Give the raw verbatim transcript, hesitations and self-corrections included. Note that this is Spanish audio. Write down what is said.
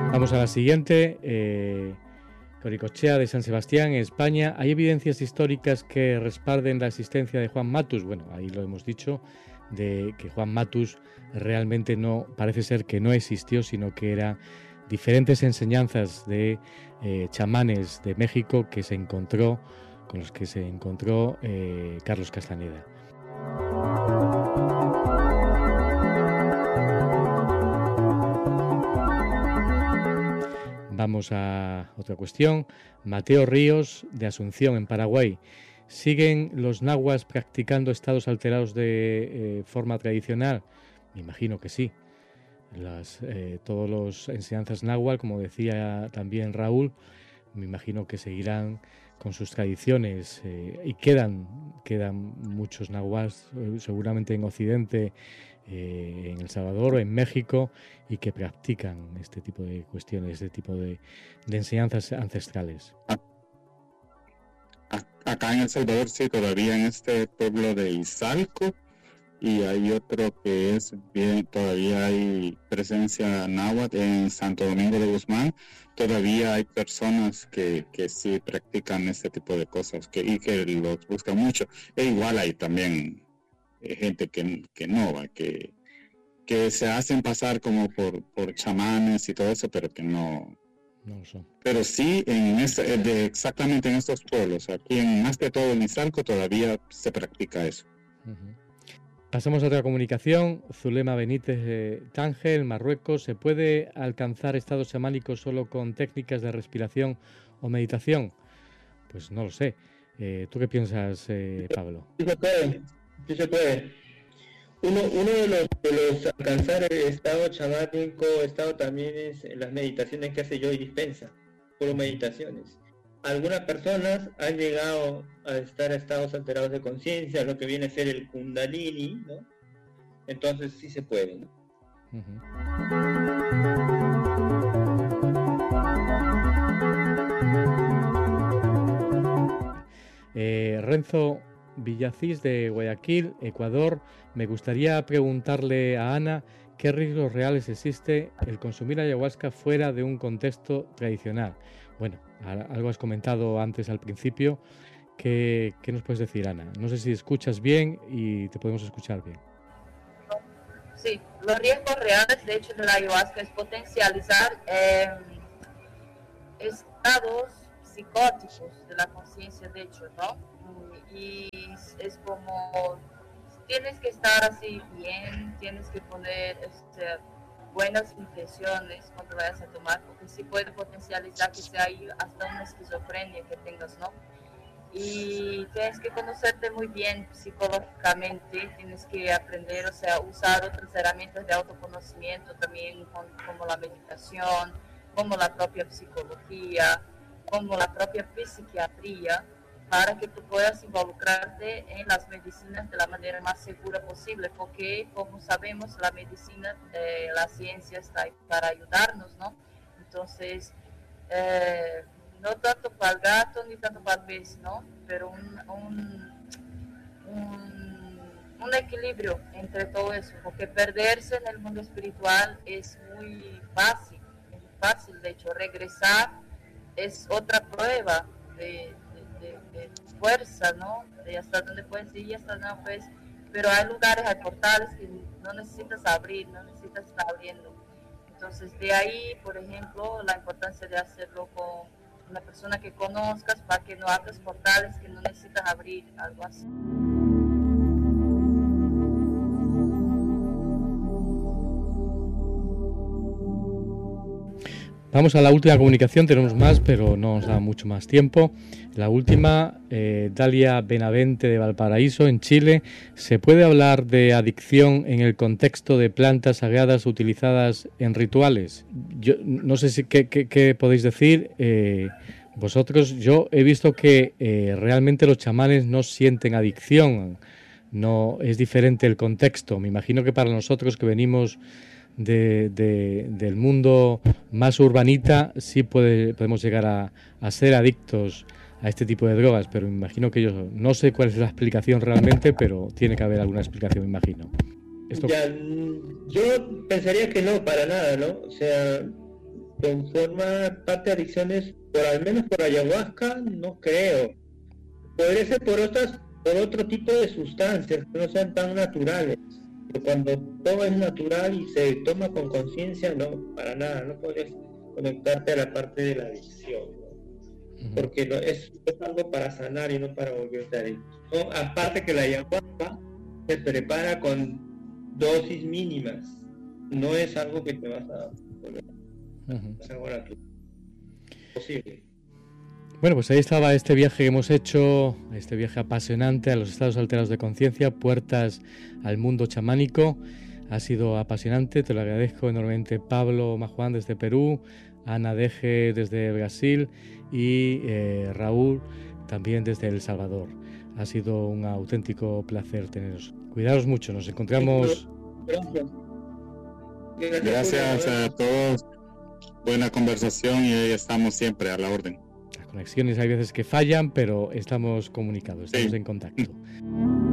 Vamos a la siguiente. Eh, Coricochea de San Sebastián, en España. ¿Hay evidencias históricas que respalden la existencia de Juan Matus? Bueno, ahí lo hemos dicho, de que Juan Matus realmente no, parece ser que no existió, sino que eran diferentes enseñanzas de eh, chamanes de México que se encontró, con los que se encontró eh, Carlos Castaneda. Vamos a otra cuestión. Mateo Ríos, de Asunción, en Paraguay. ¿Siguen los nahuas practicando estados alterados de eh, forma tradicional? Me imagino que sí. Las, eh, todas las enseñanzas náhuatl, como decía también Raúl, me imagino que seguirán con sus tradiciones eh, y quedan, quedan muchos nahuas seguramente en Occidente, eh, en El Salvador o en México, y que practican este tipo de cuestiones, este tipo de, de enseñanzas ancestrales. Acá en El Salvador sí, todavía en este pueblo de Izalco, y hay otro que es bien, todavía hay presencia náhuatl en Santo Domingo de Guzmán. Todavía hay personas que, que sí practican este tipo de cosas que, y que los buscan mucho. E igual hay también eh, gente que, que no, que, que se hacen pasar como por, por chamanes y todo eso, pero que no, no lo son. Pero sí, en este, de exactamente en estos pueblos, aquí en, más que todo en Izalco, todavía se practica eso. Uh-huh. Pasamos a otra comunicación. Zulema Benítez de Tángel, Marruecos. ¿Se puede alcanzar estados chamánicos solo con técnicas de respiración o meditación? Pues no lo sé. Eh, ¿Tú qué piensas, eh, Pablo? Sí se puede, sí se puede. Uno, uno de, los, de los alcanzar el estado chamánico, estado también es las meditaciones que hace Joy Dispenza, solo meditaciones. Algunas personas han llegado a estar a estados alterados de conciencia, lo que viene a ser el Kundalini, ¿no? Entonces sí se puede, ¿no? Uh-huh. Eh, Renzo Villacís de Guayaquil, Ecuador. Me gustaría preguntarle a Ana qué riesgos reales existe el consumir ayahuasca fuera de un contexto tradicional. Bueno, algo has comentado antes al principio. ¿Qué, qué nos puedes decir, Ana? No sé si escuchas bien y te podemos escuchar bien. Sí, los riesgos reales, de hecho, de la ayahuasca es potencializar eh, estados psicóticos de la conciencia, de hecho, ¿no? Y es como, tienes que estar así bien, tienes que poner este, buenas intenciones cuando vayas a tomar, porque sí puede potencializar que sea ahí hasta una esquizofrenia que tengas, ¿no? Y tienes que conocerte muy bien psicológicamente, tienes que aprender, o sea, usar otras herramientas de autoconocimiento también, como la meditación, como la propia psicología, como la propia psiquiatría, para que tú puedas involucrarte en las medicinas de la manera más segura posible, porque como sabemos la medicina, eh, la ciencia está ahí para ayudarnos, ¿no? Entonces, eh, no tanto para el gato ni tanto para el pez, ¿no? Pero un, un, un, un equilibrio entre todo eso, porque perderse en el mundo espiritual es muy fácil, es muy fácil, de hecho, regresar es otra prueba de De, de fuerza, ¿no? De hasta dónde puedes ir y hasta dónde no puedes, pero hay lugares, hay portales que no necesitas abrir, no necesitas estar abriendo. Entonces, de ahí, por ejemplo, la importancia de hacerlo con una persona que conozcas para que no abras portales que no necesitas abrir, algo así. Vamos a la última comunicación, tenemos más, pero no nos da mucho más tiempo. La última, eh, Dalia Benavente de Valparaíso, en Chile. ¿Se puede hablar de adicción en el contexto de plantas sagradas utilizadas en rituales? Yo no sé si qué, qué, qué podéis decir eh, vosotros. Yo he visto que eh, realmente los chamanes no sienten adicción, no es diferente el contexto. Me imagino que para nosotros que venimos De, de, del mundo más urbanita sí puede, podemos llegar a, a ser adictos a este tipo de drogas, pero me imagino que yo no sé cuál es la explicación realmente, pero tiene que haber alguna explicación, me imagino. Esto... Ya, yo pensaría que no, para nada, ¿no? O sea, conforma parte de adicciones, por al menos por ayahuasca, no creo. Podría ser por otras, por otro tipo de sustancias que no sean tan naturales. Pero cuando todo es natural y se toma con conciencia, no, para nada, no podrías conectarte a la parte de la adicción, ¿no? Uh-huh. Porque no, es, es algo para sanar y no para volverte adicto, ¿no? Aparte que la ayahuasca se prepara con dosis mínimas, no es algo que te vas a volver uh-huh. a ahora tú. Posible. Bueno, pues ahí estaba este viaje que hemos hecho, este viaje apasionante a los estados alterados de conciencia, puertas al mundo chamánico. Ha sido apasionante, te lo agradezco enormemente, Pablo Majuán desde Perú, Ana Deje desde Brasil y eh, Raúl también desde El Salvador. Ha sido un auténtico placer teneros. Cuidaos mucho, nos encontramos. Gracias. Gracias a todos. Buena conversación y ahí estamos siempre a la orden. Las conexiones hay veces que fallan, pero estamos comunicados, estamos sí. en contacto.